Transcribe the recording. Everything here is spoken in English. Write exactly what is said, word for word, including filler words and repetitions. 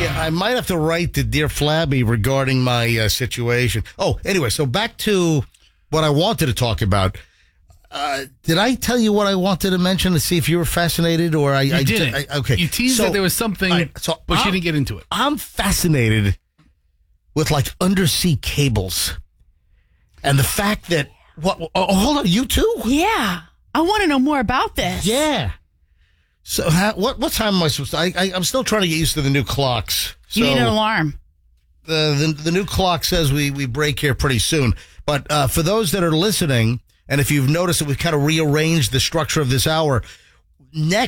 I, I might have to write to Dear Flabby regarding my uh, situation. Oh, anyway, so back to what I wanted to talk about. Uh, did I tell you what I wanted to mention to see if you were fascinated, or I, you I didn't? I, okay, you teased so, that there was something, right, so but I'm, you didn't get into it. I'm fascinated with like undersea cables, and the fact that what? Oh, hold on, you too? Yeah, I want to know more about this. Yeah. So how, what what time am I supposed to? I, I I'm still trying to get used to the new clocks. So You need an alarm. The, the the new clock says we we break here pretty soon. But uh, for those that are listening, and if you've noticed that we've kind of rearranged the structure of this hour, next.